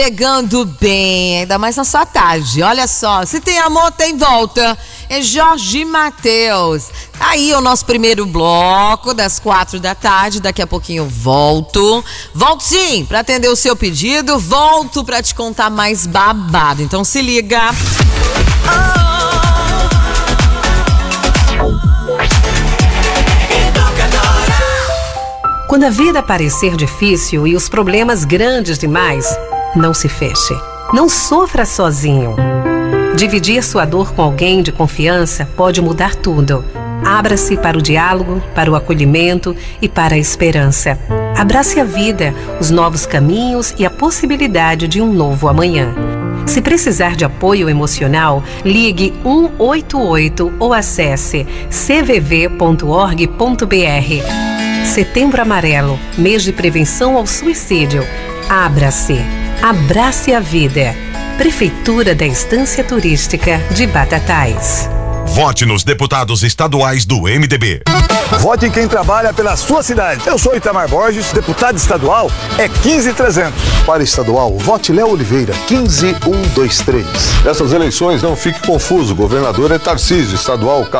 Chegando bem, ainda mais na sua tarde. Olha só, se tem amor, tem volta. É Jorge Mateus. Aí o nosso primeiro bloco das 4 da tarde. Daqui a pouquinho eu volto. Volto sim, pra atender o seu pedido. Volto pra te contar mais babado. Então se liga. Quando a vida parecer difícil e os problemas grandes demais, não se feche. Não sofra sozinho. Dividir sua dor com alguém de confiança pode mudar tudo. Abra-se para o diálogo, para o acolhimento e para a esperança. Abrace a vida, os novos caminhos e a possibilidade de um novo amanhã. Se precisar de apoio emocional, ligue 188 ou acesse cvv.org.br. Setembro Amarelo, mês de prevenção ao suicídio. Abra-se. Abrace a vida. Prefeitura da Estância Turística de Batatais. Vote nos deputados estaduais do MDB. Vote em quem trabalha pela sua cidade. Eu sou Itamar Borges, deputado estadual é 15300. Para estadual, vote Léo Oliveira, 15123. Nessas eleições, não fique confuso. O governador é Tarcísio, estadual